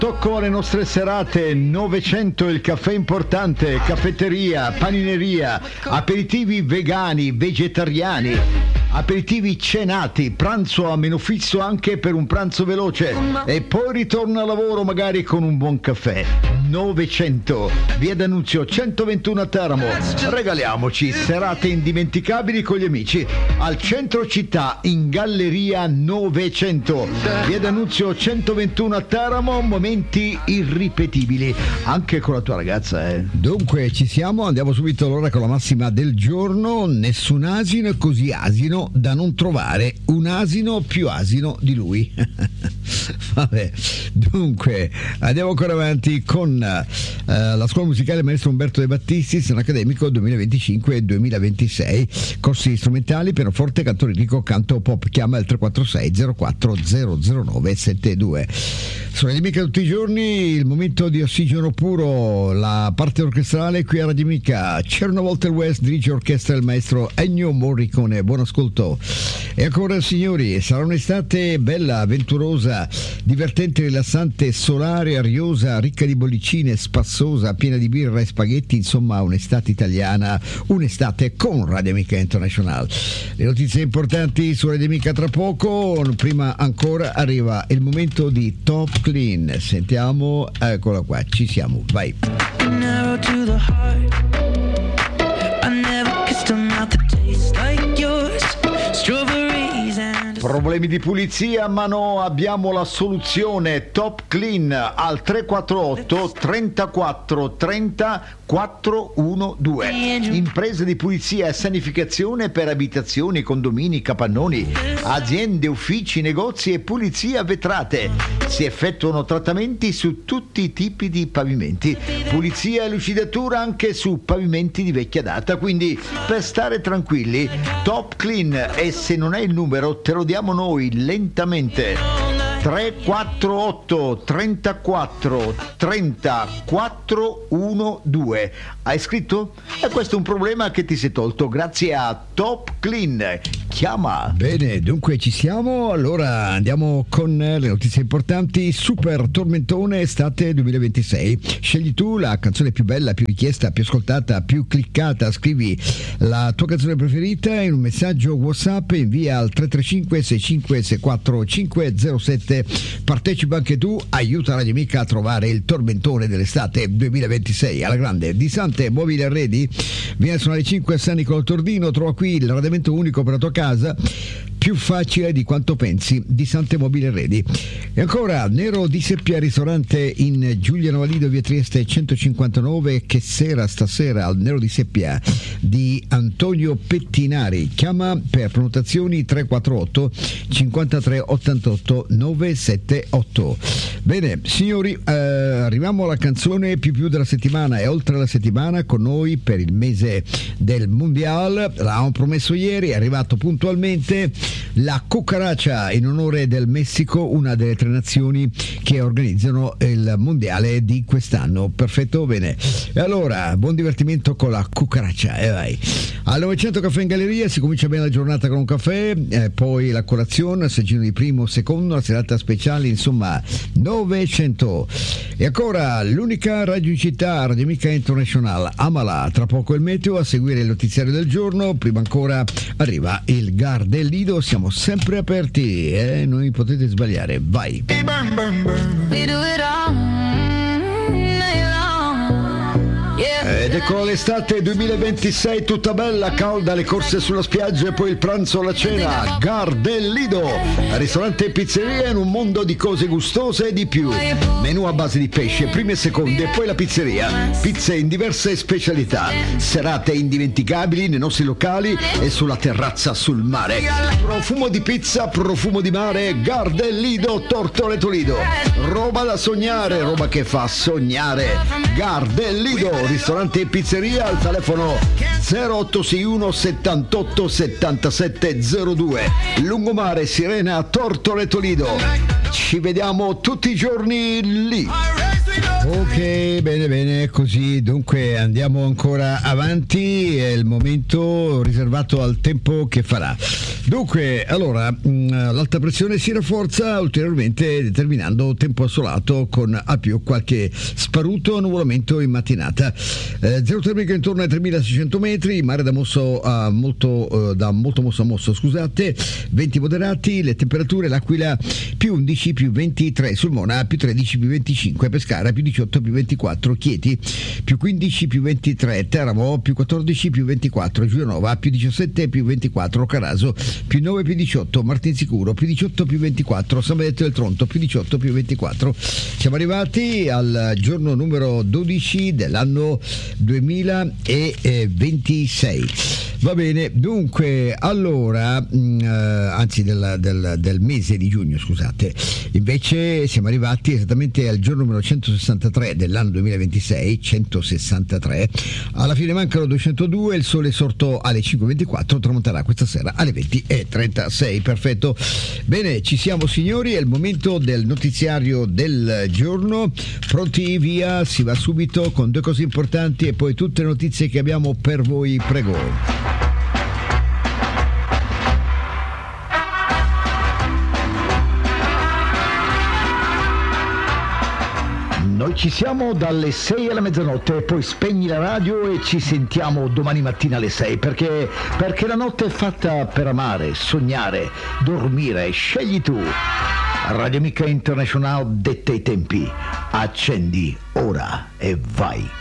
Tocco alle nostre serate, 900 il caffè importante, caffetteria, panineria, aperitivi vegani, vegetariani, aperitivi cenati, pranzo a meno fisso anche per un pranzo veloce e poi ritorno al lavoro magari con un buon caffè. 900, via D'Annunzio 121 a Teramo. Regaliamoci serate indimenticabili con gli amici al centro città in Galleria 900, via D'Annunzio 121 a Teramo. Momenti irripetibili anche con la tua ragazza, Dunque ci siamo, andiamo subito allora con la massima del giorno. Nessun asino è così asino da non trovare un asino più asino di lui. Vabbè, dunque andiamo ancora avanti con la scuola musicale Maestro Umberto De Battisti, seno accademico 2025-2026, corsi strumentali, pianoforte, canto lirico, canto pop. Chiama il 346 04 009 72. Sono le mica tutti i giorni, il momento di ossigeno puro, la parte orchestrale qui a Radio Mica. C'era una volta il West, dirige orchestra il maestro Ennio Morricone. Buon ascolto. E ancora signori, sarà un'estate bella, avventurosa, divertente, rilassante, solare, ariosa, ricca di bollicine, spassosa, piena di birra e spaghetti, insomma un'estate italiana, un'estate con Radio Mica International. Le notizie importanti su Radio Mica tra poco. Prima ancora arriva il momento di Top Clean. Sentiamo, eccola qua, ci siamo, vai. Narrow to the heart. I never kissed a mouth that tastes like yours. Strawberries and problemi di pulizia, ma no, abbiamo la soluzione. Top Clean al 348 34 30 412. Imprese di pulizia e sanificazione per abitazioni, condomini, capannoni, aziende, uffici, negozi e pulizia vetrate. Si effettuano trattamenti su tutti i tipi di pavimenti, pulizia e lucidatura anche su pavimenti di vecchia data, quindi per stare tranquilli Top Clean, e se non hai il numero te lo diamo noi lentamente. 348 34 30 412. Hai scritto? E questo è un problema che ti sei tolto grazie a Top Clean. Chiama. Bene, dunque ci siamo. Allora andiamo con le notizie importanti. Super tormentone estate 2026. Scegli tu la canzone più bella, più richiesta, più ascoltata, più cliccata. Scrivi la tua canzone preferita in un messaggio WhatsApp e invia al 335 65 64 507. Partecipa anche tu, aiuta Radio Mica a trovare il tormentone dell'estate 2026 alla grande. Disante Mobili Arredi, viene a suonare 5 a San Nicolò Tordino. Trova qui il l'arredamento unico per la tua casa, più facile di quanto pensi. Disante Mobili Arredi. E ancora Nero di Seppia ristorante in Giuliano Valido, via Trieste 159. Che sera stasera al Nero di Seppia di Antonio Pettinari. Chiama per prenotazioni 348 53 88 978. Bene signori, arriviamo alla canzone più della settimana e oltre la settimana con noi per il mese del Mondial. L'avevamo promesso ieri, è arrivato puntualmente la cucaracha in onore del Messico, una delle 3 nazioni che organizzano il mondiale di quest'anno. Perfetto, bene. E allora buon divertimento con la cucaracha e vai. Al 900 caffè in galleria si comincia bene la giornata con un caffè, poi la colazione, assaggino di primo, secondo, la serata speciale, insomma 900. E ancora l'unica radio in città, Radio Mica International. Amala, tra poco il meteo, a seguire il notiziario del giorno. Prima ancora arriva il Gar del Lido. Siamo sempre aperti, non potete sbagliare, vai. Ed ecco l'estate 2026 tutta bella, calda, le corse sulla spiaggia e poi il pranzo, la cena. Gar del Lido, ristorante e pizzeria in un mondo di cose gustose e di più. Menù a base di pesce, prime e seconde, e poi la pizzeria. Pizze in diverse specialità. Serate indimenticabili nei nostri locali e sulla terrazza sul mare. Profumo di pizza, profumo di mare. Gar del Lido, Tortoreto Lido. Roba da sognare, roba che fa sognare. Gar del Lido, ristorante e pizzeria al telefono 0861 78 77 02. Lungomare, Sirena, Tortoreto Lido. Ci vediamo tutti i giorni lì. Ok Ok, bene, così dunque andiamo ancora avanti, è il momento riservato al tempo che farà. Dunque, allora, l'alta pressione si rafforza ulteriormente determinando tempo assolato con al più qualche sparuto nuvolamento in mattinata. Zero termico intorno ai 3600 metri, mare da molto mosso a mosso, scusate, venti moderati, le temperature, l'Aquila più 11, più 23, Sulmona più 13, più 25, Pescara più 18, più 24, Chieti più 15, più 23, Teramo più 14, più 24, Giulianova più 17, più 24, Caraso più 9, più 18, Martinsicuro più 18, più 24, San Benedetto del Tronto più 18, più 24. Siamo arrivati al giorno numero 12 dell'anno 2026. Va bene, dunque, allora, anzi del mese di giugno, scusate, invece siamo arrivati esattamente al giorno numero 163 dell'anno 2026, 163, alla fine mancano 202, il sole è sorto alle 5:24, tramonterà questa sera alle 20:36, perfetto. Bene, ci siamo signori, è il momento del notiziario del giorno, pronti, via, si va subito con due cose importanti e poi tutte le notizie che abbiamo per voi, prego. Noi ci siamo dalle 6 alla mezzanotte, poi spegni la radio e ci sentiamo domani mattina alle 6, perché la notte è fatta per amare, sognare, dormire, scegli tu. Radio Amica International detta i tempi, accendi ora e vai.